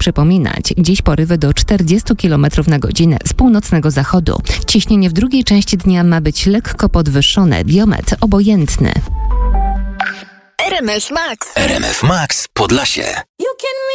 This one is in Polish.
przypominać. Dziś porywy do 40 km na godzinę z północnego zachodu. Ciśnienie w drugiej części dnia ma być lekko podwyższone, biometr obojętny. RMF Max Podlasie.